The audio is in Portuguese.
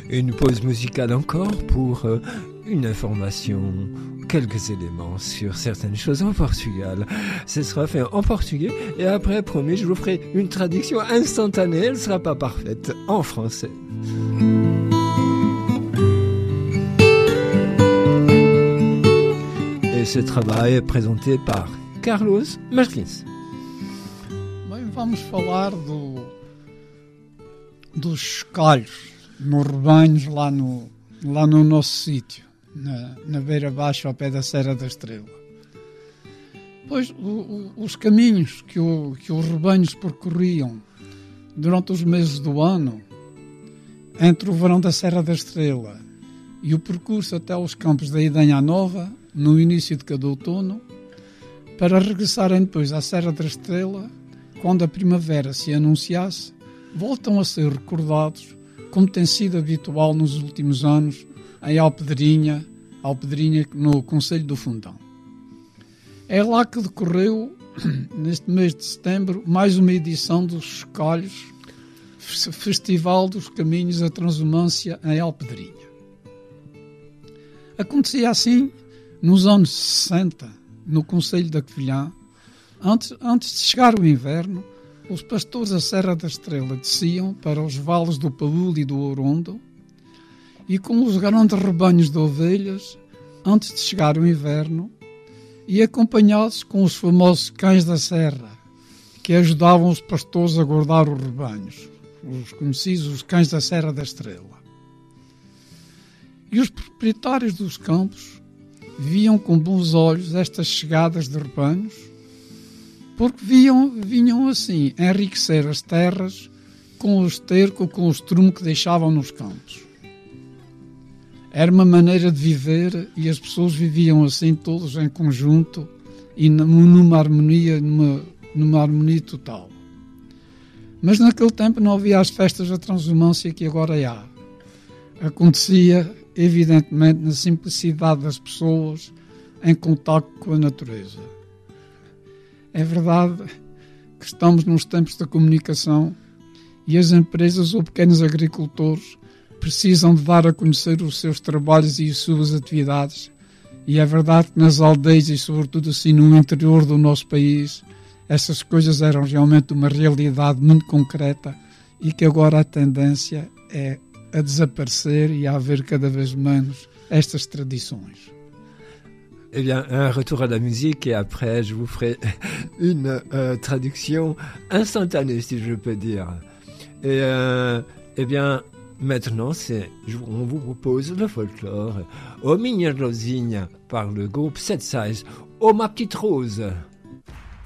Une pause musicale encore pour une information, quelques éléments sur certaines choses en Portugal. Ce sera fait en portugais et après, promis, je vous ferai une traduction instantanée. Elle ne sera pas parfaite en français. Et ce travail est présenté par Carlos Martins. Bem, vamos falar dos chocalhos nos rebanhos lá no nosso sítio, na beira baixa ao pé da Serra da Estrela. Pois os caminhos que os rebanhos percorriam durante os meses do ano, entre o verão da Serra da Estrela e o percurso até aos campos da Idenha Nova, no início de cada outono, para regressarem depois à Serra da Estrela, quando a primavera se anunciasse, voltam a ser recordados, como tem sido habitual nos últimos anos, em Alpedrinha, no Concelho do Fundão. É lá que decorreu, neste mês de setembro, mais uma edição dos Chocalhos, Festival dos Caminhos da Transumância em Alpedrinha. Acontecia assim nos anos 60, no Concelho da Covilhã. Antes de chegar o inverno, os pastores da Serra da Estrela desciam para os vales do Paúl e do Orondo e com os grandes rebanhos de ovelhas, antes de chegar o inverno, e acompanhados com os famosos cães da serra, que ajudavam os pastores a guardar os rebanhos, os conhecidos os cães da Serra da Estrela. E os proprietários dos campos viam com bons olhos estas chegadas de rebanhos, porque vinham assim enriquecer as terras com o esterco, com o estrume que deixavam nos campos. Era uma maneira de viver e as pessoas viviam assim todos em conjunto e numa harmonia total. Mas naquele tempo não havia as festas da transumância que agora há. Acontecia, evidentemente, na simplicidade das pessoas em contato com a natureza. É verdade que estamos nos tempos da comunicação e as empresas ou pequenos agricultores precisam de dar a conhecer os seus trabalhos e as suas atividades, e é verdade que nas aldeias e sobretudo assim no interior do nosso país essas coisas eram realmente uma realidade muito concreta e que agora a tendência é a desaparecer e a haver cada vez menos estas tradições. Eh bien, un retour à la musique et après je vous ferai une traduction instantanée, si je peux dire. Et eh bien, maintenant, on vous propose le folklore. Ô minha Rosinha, par le groupe Set Size. Ô ma petite rose.